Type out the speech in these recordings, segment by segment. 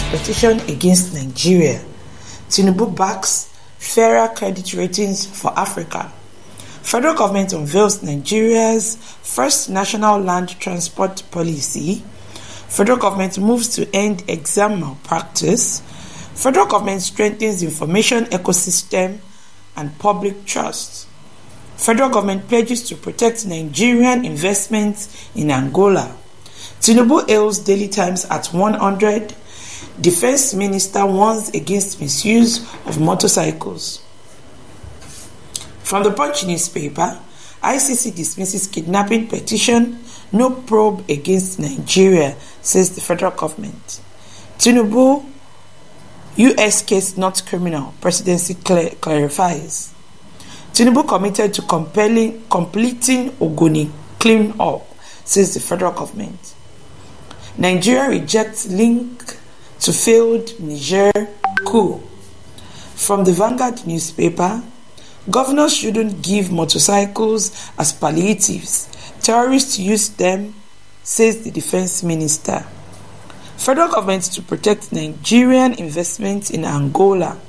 petition against Nigeria. Tinubu backs fairer credit ratings for Africa. Federal government unveils Nigeria's first national land transport policy. Federal government moves to end exam malpractice. Federal government strengthens information ecosystem and public trust. Federal government pledges to protect Nigerian investments in Angola. Tinubu hails Daily Times at 100. Defense Minister warns against misuse of motorcycles. From the Punch newspaper, ICC dismisses kidnapping petition, no probe against Nigeria, says the federal government. Tinubu, US case not criminal, presidency clarifies. Tinubu committed to completing Ogoni clean up, says the federal government. Nigeria rejects link to failed Niger coup. From the Vanguard newspaper, governors shouldn't give motorcycles as palliatives. Terrorists use them, says the defense minister. Federal government to protect Nigerian investments in Angola.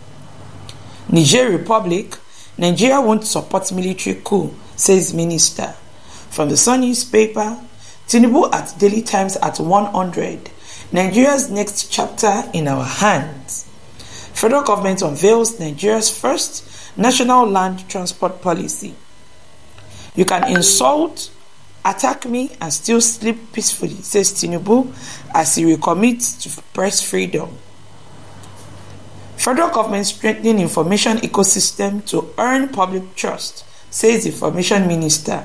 Niger Republic, Nigeria won't support military coup, says minister. From the Sun newspaper, Tinubu at Daily Times at 100. Nigeria's next chapter in our hands. Federal government unveils Nigeria's first national land transport policy. You can insult, attack me, and still sleep peacefully, says Tinubu as he recommits to press freedom. Federal government strengthening information ecosystem to earn public trust, says information minister.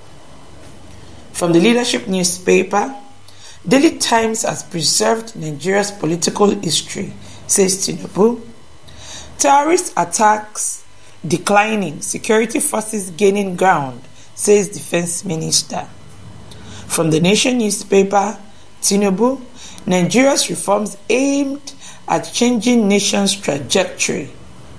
From the Leadership newspaper, Daily Times has preserved Nigeria's political history, says Tinubu. Terrorist attacks declining, security forces gaining ground, says Defense Minister. From the Nation newspaper, Tinubu, Nigeria's reforms aimed at changing nation's trajectory.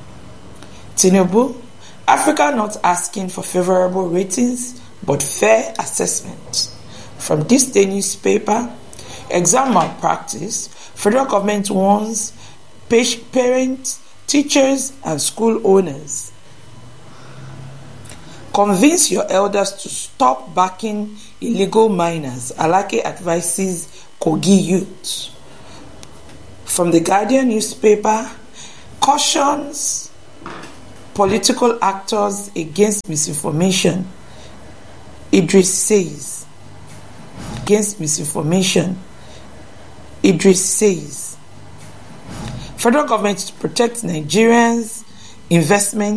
Tinubu, Africa not asking for favorable ratings but fair assessment. From this day newspaper, exam malpractice, federal government warns parents, teachers, and school owners. Convince your elders to stop backing illegal miners, Alake advises Kogi youth. From the Guardian newspaper, cautions political actors against misinformation. Idris says. Against misinformation. Idris says. Federal government to protect Nigerians' investment